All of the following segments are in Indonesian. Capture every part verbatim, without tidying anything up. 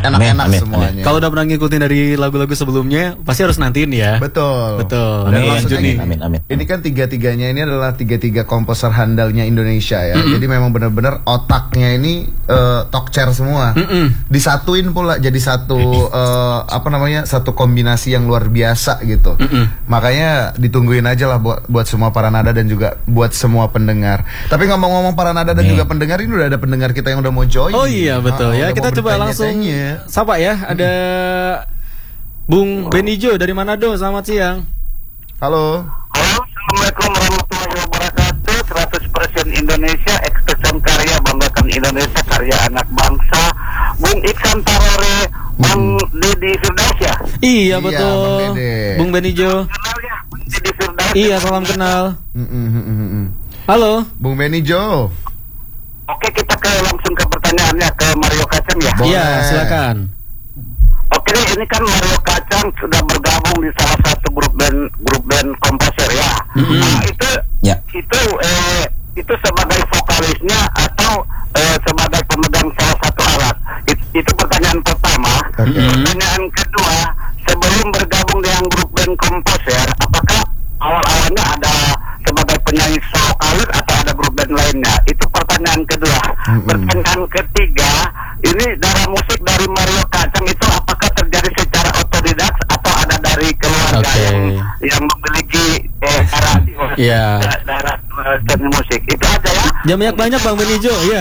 enak-enak semuanya. Kalau udah pernah ngikutin dari lagu-lagu sebelumnya, pasti harus nantiin ya. Betul. Betul. Dan Amin. maksudnya Juni. amin, amin. Ini kan tiga-tiganya ini adalah tiga-tiga komposer handalnya Indonesia ya. Mm-mm. Jadi memang benar-benar otaknya ini uh, talk chair semua. Mm-mm. Disatuin pula jadi satu uh, apa namanya? satu kombinasi yang luar biasa gitu. Mm-mm. Makanya ditungguin aja lah buat buat semua para nada dan juga buat semua pendengar. Tapi ngomong-ngomong para nada dan juga pendengar, ini udah ada pendengar kita yang udah mau join. Oh iya betul ah, ya. Kita coba langsung sapa ya. Ada Bung Benijo dari Manado. Selamat siang. Halo. Halo, Assalamualaikum warahmatullahi wabarakatuh. seratus persen Indonesia, ekspresi karya, banggakan Indonesia, karya anak bangsa. Bung Iksan Tarore, Bang hmm. Deddy Firdaus ya? Iya betul. Bang Bung Benijo. Kenal ya, Bung Deddy Firdaus. Iya, salam kenal. Mm -mm. Halo, Bung Benijo. Oke, kita ke langsung ke pertanyaannya ke Mario Kacang ya. Iya, silakan. Oke, ini kan Mario Kacang sudah bergabung di salah satu grup band grup band komposer ya. Mm-hmm. Nah, itu ya. itu eh, itu sebagai vokalisnya atau eh, sebagai pemegang salah satu alat. It, itu pertanyaan pertama. Okay. Pertanyaan kedua, sebelum bergabung dengan grup band komposer, apakah awal-awalnya ada sebagai penyanyi solo karir atau ada grup band lainnya? Itu pertanyaan kedua. Mm-hmm. Pertanyaan ketiga, ini darah musik dari Mario Kacang itu apakah terjadi secara otodidak atau ada dari keluarga okay. yang yang memiliki eh, radio, yeah. darah uh, musik? Itu aja ya. Jangan banyak-banyak Bang Benijo, ya.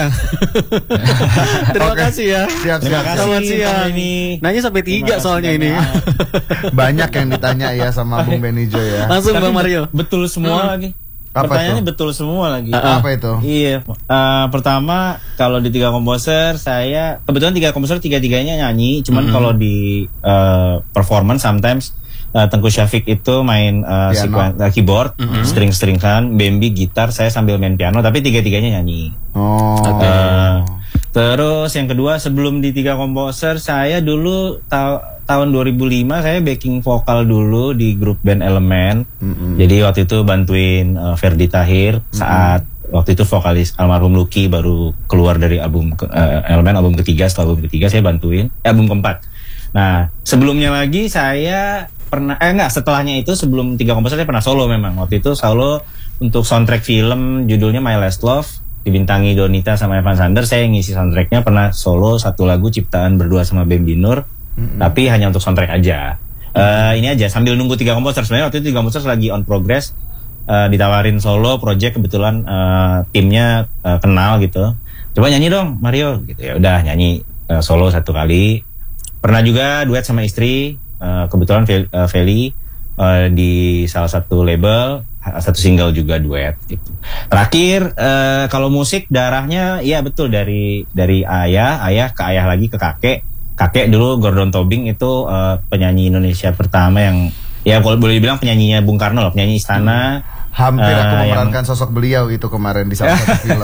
Terima okay. kasih ya. Siap, Terima kasih. Selamat siang. Ini. Nanya sampai tiga soalnya ini. Banyak yang ditanya ya sama Bung Benijo ya. Langsung Bang Mario. Betul semua hmm. lagi. Apa Pertanyaannya itu? betul semua lagi. Uh, apa itu? Iya. Uh, pertama, kalau di tiga komposer, saya kebetulan tiga komposer tiga-tiganya nyanyi. Cuman mm-hmm. kalau di uh, performance sometimes uh, Tengku Syafiq itu main uh, sekuen, uh, keyboard, mm-hmm. string-stringan, Bambi gitar, saya sambil main piano. Tapi tiga-tiganya nyanyi. Oh. Uh, terus yang kedua, sebelum di tiga komposer, saya dulu tahu. Tahun dua ribu lima saya backing vokal dulu di grup band Elemen. Mm-hmm. Jadi waktu itu bantuin uh, Ferdi Tahir mm-hmm. saat waktu itu vokalis almarhum Lucky baru keluar dari album uh, Elemen album ketiga. Setelah album ketiga saya bantuin eh, album keempat. Nah sebelumnya lagi saya pernah eh enggak setelahnya itu sebelum tiga komposer saya pernah solo memang. Waktu itu solo untuk soundtrack film judulnya My Last Love, dibintangi Donita sama Evan Sanders. Saya ngisi soundtracknya, pernah solo satu lagu ciptaan berdua sama Bambi Nur. Mm-hmm. Tapi hanya untuk soundtrack aja. Uh, ini aja sambil nunggu tiga komposer. Sebenarnya waktu itu tiga komposer lagi on progress, uh, ditawarin solo project, kebetulan uh, timnya uh, kenal gitu. Coba nyanyi dong Mario gitu ya. Udah nyanyi uh, solo satu kali. Pernah juga duet sama istri, uh, kebetulan Fel- uh, Feli uh, di salah satu label, satu single juga duet gitu. Terakhir uh, kalau musik darahnya ya betul dari dari ayah, ayah ke ayah lagi ke kakek. Kakek dulu Gordon Tobing itu uh, penyanyi Indonesia pertama yang ya kalau boleh dibilang penyanyinya Bung Karno loh, penyanyi istana. Hampir uh, aku memerankan yang... sosok beliau itu kemarin di salah satu film.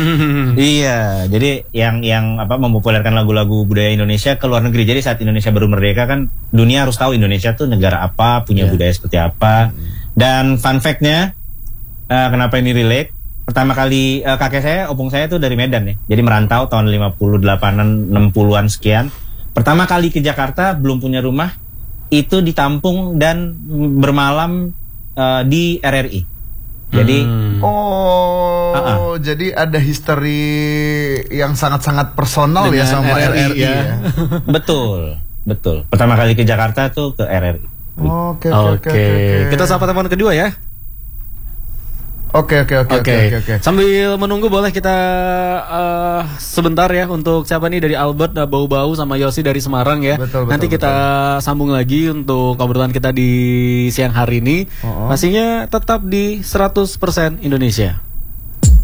Iya, jadi yang yang apa mempopulerkan lagu-lagu budaya Indonesia ke luar negeri. Jadi saat Indonesia baru merdeka kan dunia harus tahu Indonesia tuh negara apa, punya yeah. budaya seperti apa. Dan fun fact-nya uh, kenapa ini relate? Pertama kali uh, kakek saya, opung saya tuh dari Medan ya. Jadi merantau tahun lima puluh delapanan, enam puluhan sekian. Pertama kali ke Jakarta belum punya rumah, itu ditampung dan bermalam uh, di R R I. Jadi hmm. oh, uh-uh. jadi ada history yang sangat-sangat personal ya sama R R I, R R I ya. ya. Betul, betul. Pertama kali ke Jakarta tuh ke R R I. Oke, oke, oke. Kita sapa teman kedua ya. Oke oke oke oke oke. Sambil menunggu boleh kita uh, sebentar ya untuk siapa nih dari Albert, uh, Bau-Bau sama Yosi dari Semarang ya. Betul, betul, Nanti kita betul. sambung lagi untuk obrolan kita di siang hari ini. Uh-uh. Pastinya tetap di seratus persen Indonesia.